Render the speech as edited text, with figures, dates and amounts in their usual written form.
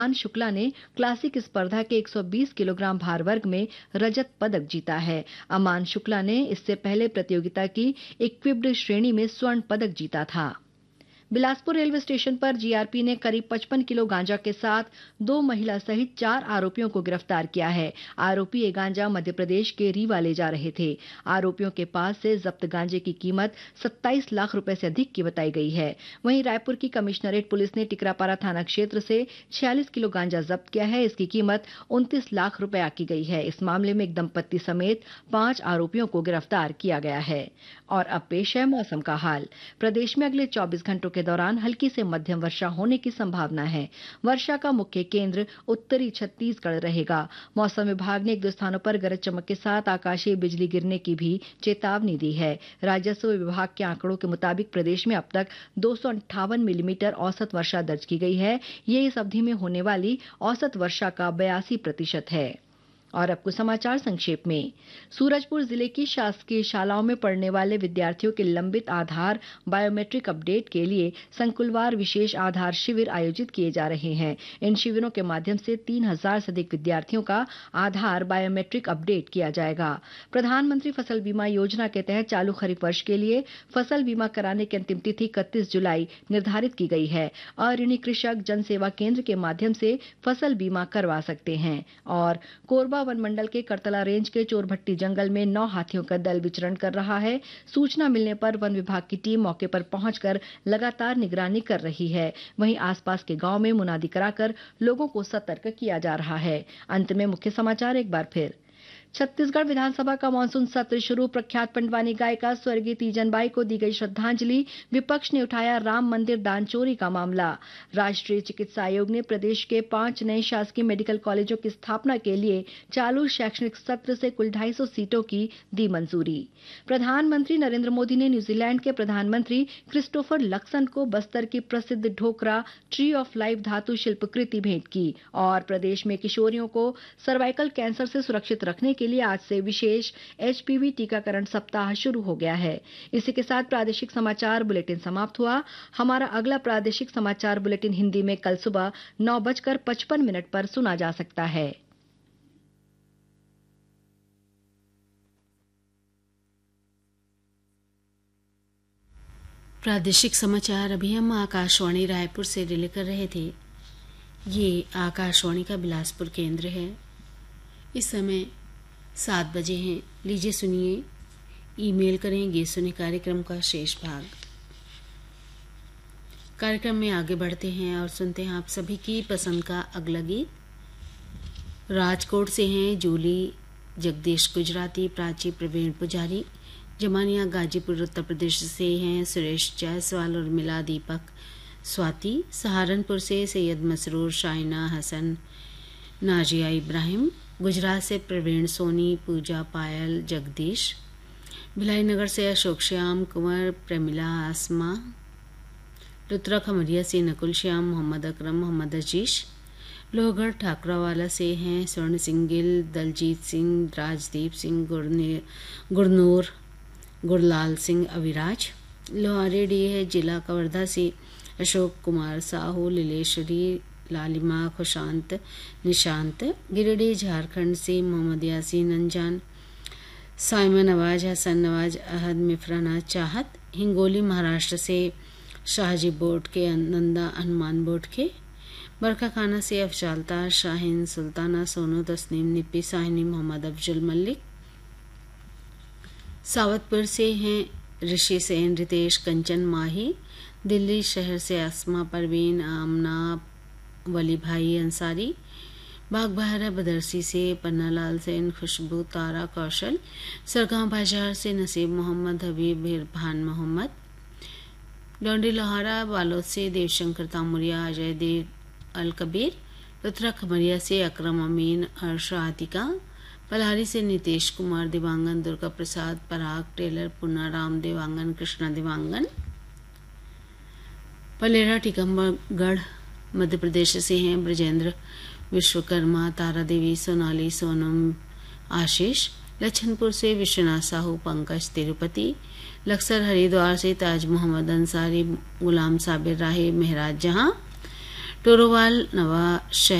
अमान शुक्ला ने क्लासिक स्पर्धा के 120 किलोग्राम भार वर्ग में रजत पदक जीता है। अमान शुक्ला ने इससे पहले प्रतियोगिता की इक्विप्ड श्रेणी में स्वर्ण पदक जीता था। बिलासपुर रेलवे स्टेशन पर जीआरपी ने करीब 55 किलो गांजा के साथ 2 महिला सहित 4 आरोपियों को गिरफ्तार किया है। आरोपी ये गांजा मध्य प्रदेश के रीवा ले जा रहे थे। आरोपियों के पास से जब्त गांजे की कीमत 27 लाख रुपए से अधिक की बताई गई है। वहीं रायपुर की कमिश्नरेट पुलिस ने टिकरापारा थाना क्षेत्र से 46 किलो गांजा जब्त किया है। इसकी कीमत 29 लाख रुपए आकी गई है। इस मामले में एक दंपत्ति समेत 5 आरोपियों को गिरफ्तार किया गया है। और अब पेश है मौसम का हाल। प्रदेश में अगले 24 घंटों के दौरान हल्की से मध्यम वर्षा होने की संभावना है। वर्षा का मुख्य केंद्र उत्तरी छत्तीसगढ़ रहेगा। मौसम विभाग ने एक दो स्थानों पर गरज चमक के साथ आकाशीय बिजली गिरने की भी चेतावनी दी है। राजस्व विभाग के आंकड़ों के मुताबिक प्रदेश में अब तक 258 मिलीमीटर औसत वर्षा दर्ज की गई है। ये इस अवधि में होने वाली औसत वर्षा का 82% है। और अब कुछ समाचार संक्षेप में। सूरजपुर जिले की शासकीय शालाओं में पढ़ने वाले विद्यार्थियों के लंबित आधार बायोमेट्रिक अपडेट के लिए संकुलवार विशेष आधार शिविर आयोजित किए जा रहे हैं। इन शिविरों के माध्यम से 3000 से अधिक विद्यार्थियों का आधार बायोमेट्रिक अपडेट किया जाएगा। प्रधानमंत्री फसल बीमा योजना के तहत चालू खरीफ वर्ष के लिए फसल बीमा कराने की अंतिम तिथि 31 जुलाई निर्धारित की गई है। अऋणी कृषक जन सेवा केंद्र के माध्यम से फसल बीमा करवा सकते हैं। और कोरबा वन मंडल के करतला रेंज के चोरभट्टी जंगल में 9 हाथियों का दल विचरण कर रहा है। सूचना मिलने पर वन विभाग की टीम मौके पर पहुंचकर लगातार निगरानी कर रही है। वहीं आसपास के गांव में मुनादी कराकर लोगों को सतर्क किया जा रहा है। अंत में मुख्य समाचार एक बार फिर। छत्तीसगढ़ विधानसभा का मानसून सत्र शुरू। प्रख्यात पंडवानी गायिका स्वर्गीय तीजनबाई को दी गई श्रद्धांजलि। विपक्ष ने उठाया राम मंदिर दान चोरी का मामला। राष्ट्रीय चिकित्सा आयोग ने प्रदेश के 5 नए शासकीय मेडिकल कॉलेजों की स्थापना के लिए चालू शैक्षणिक सत्र से कुल 250 सीटों की दी मंजूरी। प्रधानमंत्री नरेंद्र मोदी ने न्यूजीलैंड के प्रधानमंत्री क्रिस्टोफर लक्सन को बस्तर की प्रसिद्ध ढोकरा ट्री ऑफ लाइफ धातु शिल्पकृति भेंट की। और प्रदेश में किशोरियों को सर्वाइकल कैंसर से सुरक्षित रखने के लिए आज से विशेष एचपीवी टीकाकरण सप्ताह शुरू हो गया है। इसी के साथ प्रादेशिक समाचार बुलेटिन समाप्त हुआ। हमारा अगला प्रादेशिक समाचार बुलेटिन हिंदी में कल सुबह 9:55 पर सुना जा सकता है। प्रादेशिक समाचार अभी हम आकाशवाणी रायपुर से रिले कर रहे थे। ये आकाशवाणी का बिलासपुर केंद्र है। इस समय 7 बजे हैं। लीजिए सुनिए, ईमेल करेंगे सुनिए कार्यक्रम का शेष भाग। कार्यक्रम में आगे बढ़ते हैं और सुनते हैं आप सभी की पसंद का अगला गीत। राजकोट से हैं जूली, जगदीश गुजराती, प्राची, प्रवीण पुजारी। जमानिया गाजीपुर उत्तर प्रदेश से हैं सुरेश जायसवाल और मिला दीपक स्वाति। सहारनपुर से सैयद मसरूर, शाइना, हसन, नाजिया इब्राहिम। गुजरात से प्रवीण, सोनी, पूजा, पायल, जगदीश। भिलाई नगर से अशोक श्याम, कुंवर, प्रेमिला, आसमा। लुत्रा खमरिया से नकुल श्याम, मोहम्मद अकरम, मोहम्मद अजीश। लोहगढ़ ठाकुरावाला से हैं स्वर्ण सिंह गिल, दलजीत सिंह, राजदीप सिंह, गुरनूर, गुरलाल सिंह, अविराज। लोहारेडी है जिला कवर्धा से अशोक कुमार साहू, लीलेश्वरी, लालिमा, खुशांत, निशांत। गिरिडीह झारखंड से मोहम्मद यासीन अंजान, साइमन नवाज, हसन नवाज, अहद मिफ्राना चाहत। हिंगोली महाराष्ट्र से शाहजी बोट के, नंदा हनुमान बोट के। बरका खाना से अफजालता, शाहीन, सुल्ताना, सोनू, तस्नीम, निप्पी, साहिनी, मोहम्मद अफजल मलिक। सावतपुर से हैं ऋषि सेन, रितेश, कंचन, माही। दिल्ली शहर से अस्मा, परवीन, आमना, वली भाई अंसारी। बागबहरा बदरसी से पन्नालाल सेन, खुशबू, तारा, कौशल। सरगांव बाजार से नसीब मोहम्मद, हबीब, इरफान मोहम्मद। डोंडी लोहारा बालोद से देवशंकर तामुरिया, अजय देव, अल कबीर। लुत्रा खमरिया से अकरम अमीन, अर्श, आतिका। पलारी से नितेश कुमार, दिवांगन, दुर्गा प्रसाद, पराग, टेलर, पुनाराम, देवांगन, कृष्णा दिवांगन। पलेरा टीकमगढ़ मध्य प्रदेश से हैं ब्रजेंद्र, विश्वकर्मा, तारा देवी, सोनाली, सोनम, आशीष। लच्छनपुर से विश्वनाथ साहू, पंकज, तिरुपति। लक्सर हरिद्वार से ताज मोहम्मद अंसारी, गुलाम साबिर राही, मेहराज जहां। टोरोवाल नवा शहर